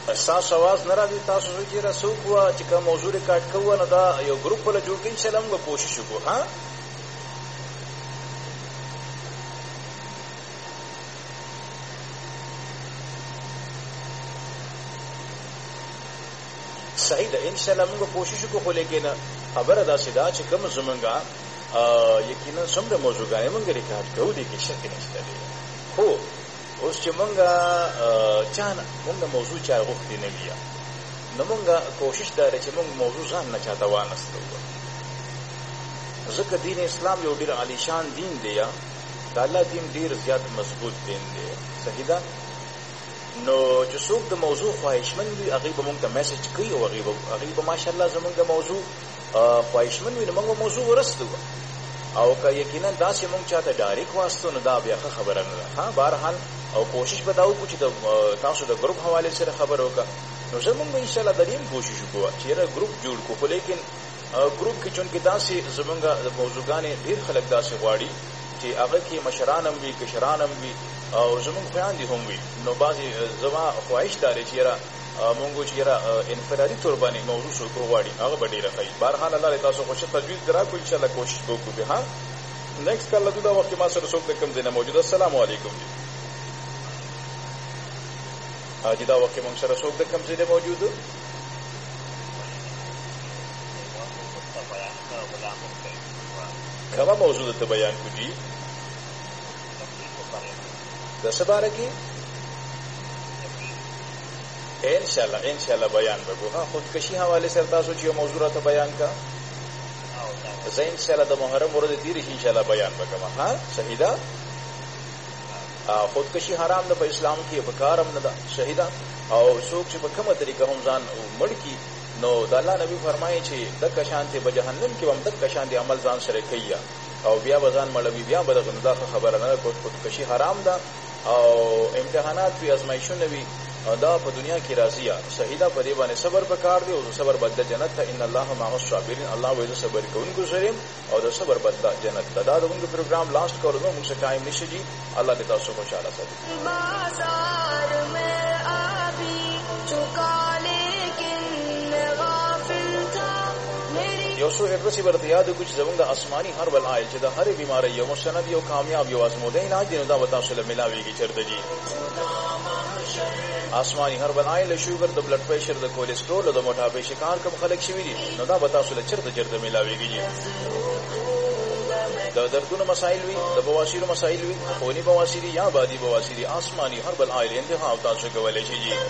اساس आवाज نه راځي تاسو چې رسو کوه چې کوم موضوع ریکارډ کوو نو دا یو ګروپ ولا جوړ کړئ چې موږ کوشش وکړو. ها صحیح ده ان شاء الله موږ کوشش وکړو، لیکن خبره دا سیده چې کوم زمونږه یقینا څومره موضوعګانې موږ ریکارډ کوو دي کې شک نشته دی. خو اوس چې موږ موږ موضوع چا غوښتي نه وي نو موږ کوشش دا چې موږ موضوع ځان نه چاته وانستو، ځکه دین اسلام یو ډیر عالی شان دین دی، د الله دین ډیر زیات مضبوط دین دی. صحیح ده. نو چې څوک د موضوع خواهشمند وي هغه به موږ ته میسج کوي او هغه به ماشاءالله زموږ د موضوع خواهشمند وي نو موږ موضوع ورستو، او که یقینا دا چې موږ چاته ډایرکټ واسطو نو دا بیا خبره نه ده. ها بهرحال او کوشش به دا وکړو چې تاسو د ګروپ حواله سره خبر وکړه نو زموږ ان شاء الله د دې کوشش وکړو چې یو ګروپ جوړ کړو، لیکن ګروپ کې چونکې داسې زموږ د موضوعګانې ډیر خلک داسې غواړي چې هغه کې مشران هم وي کشران هم وي او زموږ خویندې هم وي، نو بعضې زما خواهش دا دی چې یاره مونږ چې یاره انفرادي طور باندې موضوع څوک غواړي هغه به ډېره ښه وي. بهرحال الله دې تاسو خوښه تجویز راکړو، انشاءالله کوشش به وکړو. ها نیکسټ کال له دا وخت ما سره څوک د کوم ځای نه موجود؟ السلام علیکم جی. چې دا وخت مونږ سره څوک د کوم ځای نه موجود؟ کومه موضوع ته بیان کو جی؟ د څه باره کې؟ انشاءالله بیان وکړو. ها خودکشي حواله سره تاسو چې یو موضوع راته بیان کا زه انشاءالله د محرم ورځ تیرې شي انشاءالله بیان وکړم. ها صحیح ده. خودکشي حرام ده په اسلام کې، په کار هم نه ده. صحیح ده. او څوک چې په کومه طریقه هم ځان مړ کړي نو د الله نبی فرمایي چې دغه شانته به جهنم کې هم دغه شانته عمل ځان سره کوي او بیا به ځان مړوي، بیا به دغه خبره نه. خودکشي حرام ده او امتحانات وی ازمایښونه وی دا په دنیا کې راځي. صحیح ده. په دې باندې صبر وکړ دی او صبر بدل جنت ته. ان الله مع الصابرین، الله وایي صبر کوونکو سره او د صبر بدل جنت ته. دا موږ پروګرام لاسټ کړو، موږ څه ټایم نشي جی. الله دې تاسو خوشاله ساتي. بازار میں ابھی چکا لیکن غافل تھا میری یو څو ایڈریس ورته یاد کچھ زمونږ د آسماني هربل آیل چې د هرې بیماری یو مستند یو کامیاب یو آزموده علاج دی، نو دا به تاسو له ملاویږي چېرته جی. آسماني هربل آیل شوګر د بلډ پریشر د کولیسټرول د موټاپې شکار کوم خلک شوي دي نو دا به تاسو له چېرته ملاویږي. د دردونو مسائل وي، د بواسیر مسائل وي، خونی بواسیر یا بادي بواسیر، آسماني هربل آیل انتخاب تاسو کولای شئ جی.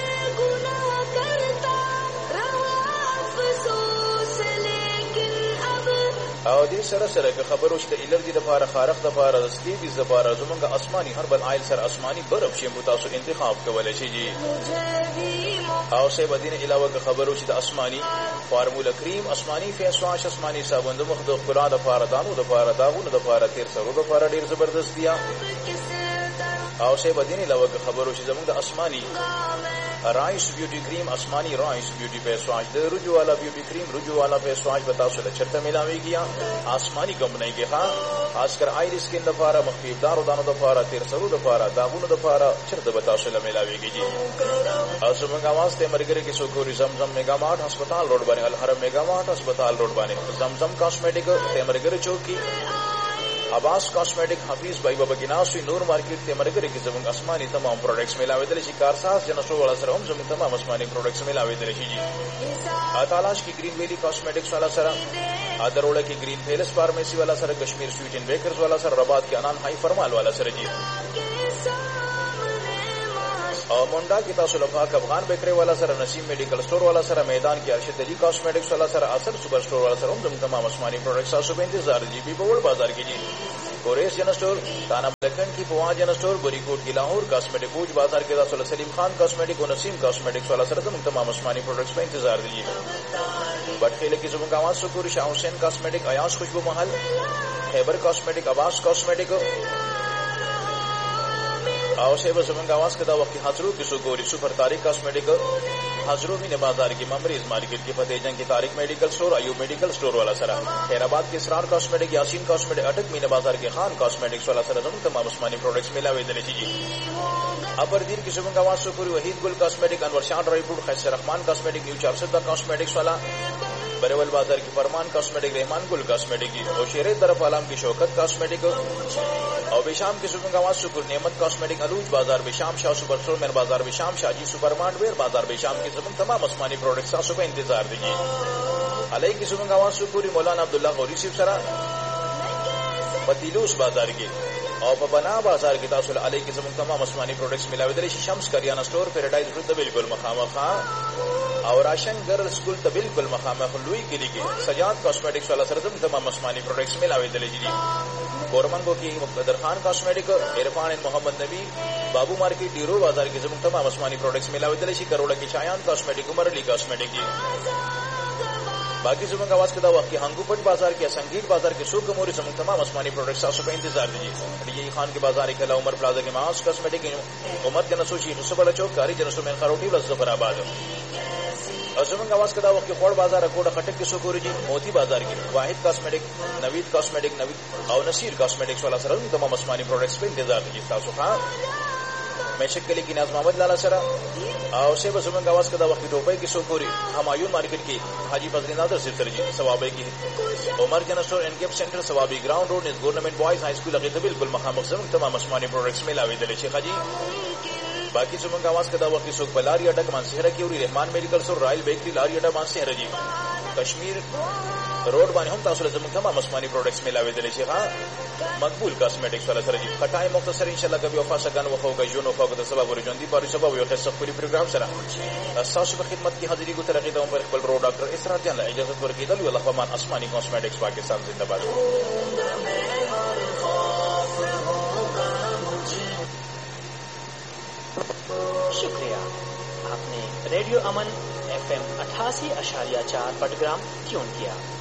او دې سره که خبرو چې د الرجی د لپاره، خارق د لپاره، د سکیبیز د لپاره زمونږ آسماني هربل آیل سره آسماني برف شیمپو تاسو انتخاب کولای شئ جی. او سه بدینه علاوه که خبرو چې د آسماني فارمولا کریم، آسماني فیس واش، آسماني صابون د مخ د ښکلا د لپاره، دانو د لپاره، داغونو د لپاره، تیر سرو د لپاره ډیر زبردست دي. او سه بدینه علاوه که خبرو چې زمونږ د آسماني رائس بیوٹی کریم، آسمانی رائس بیوٹی فیس واش، د رجوع والا بیوٹی کریم، رجوع والا فیس واش به تاسو له چرته ملاويږي آسمانی کمپنی کې. ها خاص کر آیریس سکین د لپاره، مخفیف دارو دانو د لپاره، تیر سرو د لپاره، داغونو د لپاره چرته به تاسو له ملاويږي جی. او زموږ आवाज ته مرګره کې سوکوري زمزم میگا مارټ هسپتال روډ باندې، الحرم میگا مارټ هسپتال روډ باندې، زمزم کاسمیټک ته مرګره چوکي، عباس کاسمیټک، حفیظ بھائی بابا گناسوی، نور مارکیٹ ته مرګره کې زموږ آسماني تمام پروډکټس ملاويدل شي. کارساز جنسو والا سره هم زموږ تمام آسماني پروډکټس ملاويدل شي جی. اتالاش کی گرین ویلی کاسمیټکس والا سره، ادروړه کی گرین پیلس فارمیسی والا سره، کشمیر سویټ اینڈ بیکرز والا سره، رباط کې انان هائی فرمال والا سره جی. او منډا کې تاسو لپاره افغان بیکری والا سره، نسیم میډیکل سٹور والا سره، میدان کې ارشد علی کاسمیټکس والا سره، اثر سپر سٹور والا سره هم زموږ تمام آسماني پروډکټس تاسو په انتظار جی. بی بول بازار کې جی، کوریس جن سٹور، تانا ملکن کی پوان جن سٹور، بری کوٹ کی لاہور، کاسمیٹک کوچ بازار کے داخل سلیم خان کاسمیٹک و نسیم کاسمیٹکس والا سره زموږ تمام آسماني پروډکټس په انتظار دي. بټخیله کې زموږ आवाज سکور، شاه حسین کاسمیٹک، ایاز خوشبو محل، خیبر کاسمیٹک، عباس کاسمیٹک او سیبا زمونږ आवाज کې دا وخت حاضرو کې سکوري، سپر طارق کاسمیټک، حاضرو مینه بازار کې، ممریز مارکیټ کې، فتح جنگ کې طارق میډیکل سٹور، ایوب میډیکل سٹور والا سره، خیر آباد کې اسرار کاسمیټک، یاسین کاسمیټک، اٹک مینه بازار کې خان کاسمیټکس والا سره زموږ تمام آسماني پروډکټس ملاوي دي. अबरदीन की सुबह आवाज सुपुरी वहीद गुल कॉस्मेटिक Anwar Shah dry fruit Khaisar Rahman cosmetic new Charsadda कॉस्मेटिक्स वाला बरेवल बाजार की फरमान कॉस्मेटिक रहमान गुल कॉस्मेटिक की और शेर तरफ आलम की शौकत कॉस्मेटिक और बेशाम की सुबह आवाज सुपुर नेमत कॉस्मेटिक अलूज बाजार बेशाम शाह सुपर स्टोर मेर बाजार बेशाम शाहजी सुपर मार्टवेयर बाजार बेशाम की सुबह तमाम आसमानी प्रोडक्ट्स का सुबह इंतजार दीजिए। अलई की सुबह आवाज सुपुरी मौलाना अब्दुल्ला गौरी सिफसरा पतीलूस बाजार की और बना बाजार की तासुल अलई की जमुन तमाम आसमानी प्रोडक्ट्स मिलावे शम्स करियाना स्टोर पैराडाइज रोड बिल्कुल मखामा खां और आशन गर्ल स्कूल बिल्कुल मखामा लुई गिरी की सजाद कॉस्मेटिक्स वाला सरजम तमाम आसमानी प्रोडक्ट्स मिलावे जी कोरमंगो की मुक़द्दर खान कॉस्मेटिक इरफान मोहम्मद नबी बाबू मार्केट ड्यूरो बाजार की जमुन तमाम आसमानी प्रोडक्ट्स मिलावे करोड़ा की शायान कॉस्मेटिक उमर अली कॉस्मेटिक की बाकी जुम्मन का आवाज के दावा की हांगूपट बाजार के संगीत बाजार के सूख मोरी समूह तमाम आसमानी प्रोडक्ट्स आप सुबह इंतजार दीजिए। डीजे खान के बाजार के उमर प्लाजा के मास कॉस्मेटिक उमर जनसोशी सुबह चौक कारी जनसो में खरोटी जफराबाद और जुम्मन का आवाज के दावा की खोड़ बाजार अकोड़ा खटक के सुखोरी जी मोती बाजार की वाहिद कॉस्मेटिक नवीद कॉस्मेटिक नवीद और नसीर कॉस्मेटिक्स वाला सर तमाम आसमानी प्रोडक्ट्स पे इंतजार दीजिए। तासुखा मैशक के लिए की नाज मोहम्मद लाला सरा और से बसुमन का आवाज का दावा की टोपई की सोकोरी हमायून मार्केट की हाजी फजली नादर सिफतर जी सवाबे की Umar general store NCAP centre Swabi ground road government boys high school अगे बिल्कुल मकाम तमाम आसमानी प्रोडक्ट्स में लावे दले शेखा जी। बाकी जुम्मन का आवाज का दावा की सोक लारी अड्डा मानसेहरा की उरी Rahman medical store royal bakery लारी अड्डा मानसेहरा जी कश्मीर रोड बानी हम तासुल जमुन तमाम आसमानी प्रोडक्ट्स में लावे दले शेखा मकबूल कॉस्मेटिक्स वाला सर जी खटाई मुख्तसर इंशाल्लाह कभी वफा सगन वफा यून वफा को सबब और जोंदी बारी सबब यो खैस पूरी प्रोग्राम सरा सासु खिदमत की हाजिरी को तरक्की दम पर इकबाल रो डॉक्टर इसरार जान इजाजत वर की दल अल्लाह फमान आसमानी कॉस्मेटिक्स पाकिस्तान जिंदाबाद। शुक्रिया, आपने रेडियो अमन FM 88.4 पटग्राम ट्यून किया।